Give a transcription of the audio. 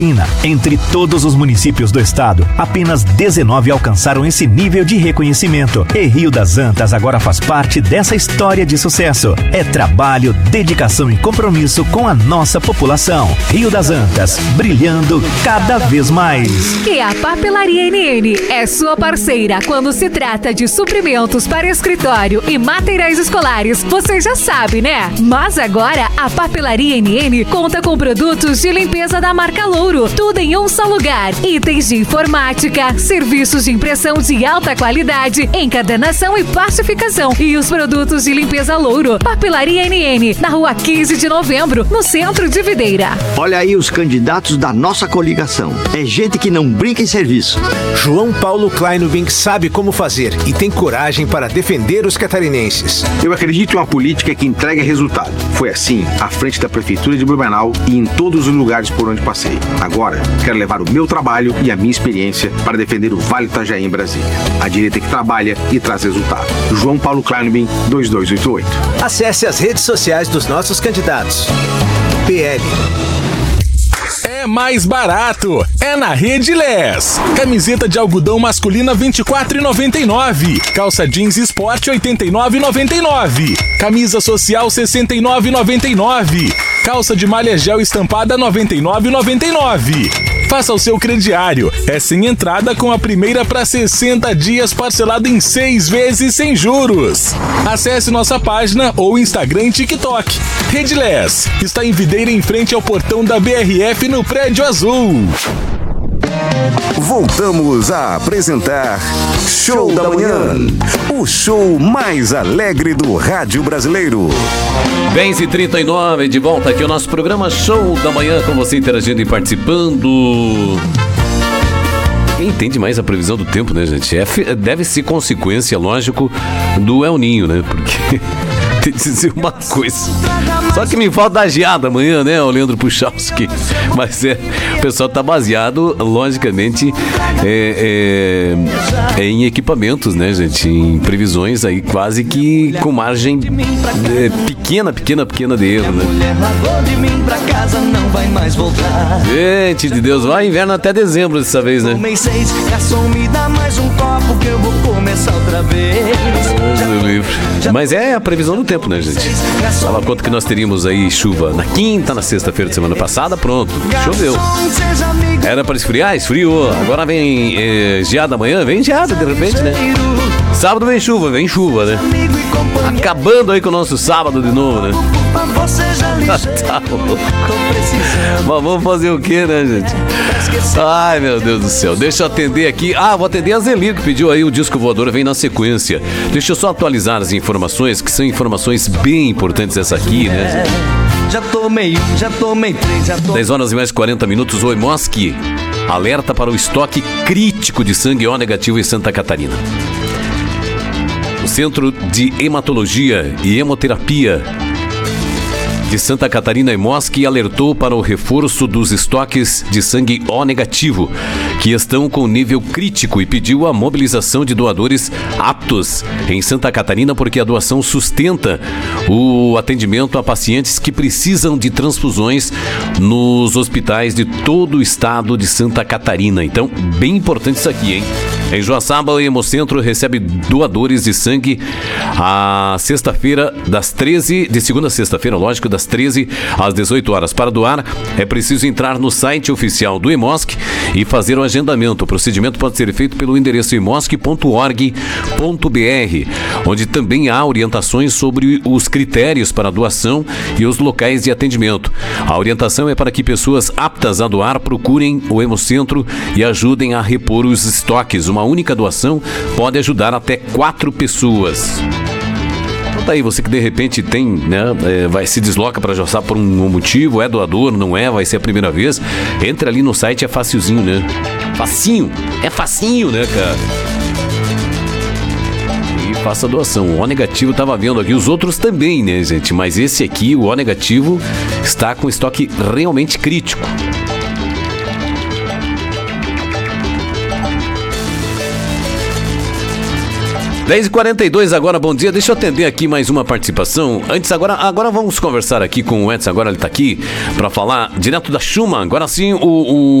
Entre todos os municípios do estado, apenas 19 alcançaram esse nível de reconhecimento. E Rio das Antas agora faz parte dessa história de sucesso. É trabalho, dedicação e compromisso com a nossa população. Rio das Antas, brilhando cada vez mais. E a Papelaria NN é sua parceira quando se trata de suprimentos para escritório e materiais escolares. Você já sabe, né? Mas agora a Papelaria NN conta com produtos de limpeza da marca Louro. Tudo em um só lugar. Itens de informática, serviços de impressão de alta qualidade, encadernação e plastificação. E os produtos de limpeza Louro. Papelaria NN, na rua 15 de novembro, no centro de Videira. Olha aí os candidatos da nossa coligação. É gente que não brinca em serviço. João Paulo Kleinubink sabe como fazer e tem coragem para defender os catarinenses. Eu acredito em uma política que entrega resultado. Foi assim à frente da Prefeitura de Blumenau e em todos os lugares por onde passei. Agora, quero levar o meu trabalho e a minha experiência para defender o Vale do Itajaí em Brasília. A direita que trabalha e traz resultado. João Paulo Kleinubink, 2288. Acesse as redes sociais dos nossos candidatos. PL. É mais barato, é na Rede Les. Camiseta de algodão masculina R$ 24,99. Calça jeans esporte R$ 89,99. Camisa social R$ 69,99. Calça de malha gel estampada R$ 99,99. Faça o seu crediário. É sem entrada com a primeira para 60 dias parcelado em 6 vezes sem juros. Acesse nossa página ou Instagram e TikTok. Rede Les está em Videira em frente ao portão da BRF no Prédio Azul. Voltamos a apresentar Show da Manhã, o show mais alegre do rádio brasileiro. 10h39, de volta aqui o nosso programa Show da Manhã, com você interagindo e participando. Quem entende mais a previsão do tempo, né, gente? Deve ser consequência, lógico, do El Ninho, né? Porque tem que dizer uma coisa. Só que me falta a geada amanhã, né, o Leandro Puchalski? Mas o pessoal tá baseado, logicamente, em equipamentos, né, gente? Em previsões aí quase que com margem pequena de erro, né? Gente de Deus, vai inverno até dezembro dessa vez, né? Mas é a previsão do tempo, né, gente? Fala quanto que nós teríamos aí chuva na quinta, na sexta-feira de semana passada, pronto, choveu. Era para esfriar? Esfriou. Agora vem geada amanhã, vem geada de repente, né? Sábado vem chuva, né? Acabando aí com o nosso sábado de novo, né? Tá louco. Mas vamos fazer o que, né, gente? Ai, meu Deus do céu. Deixa eu atender aqui. Vou atender a Zelir, que pediu aí o disco voador, vem na sequência. Deixa eu só atualizar as informações, que são informações bem importantes essa aqui, né? Já tomei 10 horas e mais 40 minutos. O Hemosk alerta para o estoque crítico de sangue O negativo em Santa Catarina. O Centro de Hematologia e Hemoterapia de Santa Catarina, Hemosk, alertou para o reforço dos estoques de sangue O negativo, que estão com nível crítico, e pediu a mobilização de doadores aptos em Santa Catarina, porque a doação sustenta o atendimento a pacientes que precisam de transfusões nos hospitais de todo o estado de Santa Catarina. Então, bem importante isso aqui, hein? Em Joaçaba, o Hemocentro recebe doadores de sangue a sexta-feira, de segunda a sexta-feira, lógico, das 13 às 18 horas. Para doar, é preciso entrar no site oficial do Hemosk e fazer o agendamento. O procedimento pode ser feito pelo endereço hemosk.org.br, onde também há orientações sobre os critérios para a doação e os locais de atendimento. A orientação é para que pessoas aptas a doar procurem o Hemocentro e ajudem a repor os estoques. Uma única doação pode ajudar até 4 pessoas. Então tá aí, você que de repente tem, né, se desloca para Joaçaba por um motivo, é doador, não é, vai ser a primeira vez, entre ali no site, é facilzinho, né? Facinho, né, cara? E faça a doação. O O negativo tava vendo aqui, os outros também, né, gente? Mas esse aqui, o O negativo, está com estoque realmente crítico. 10h42 agora, bom dia. Deixa eu atender aqui mais uma participação. Antes, agora vamos conversar aqui com o Edson. Agora ele tá aqui para falar direto da Schumann. Agora sim, o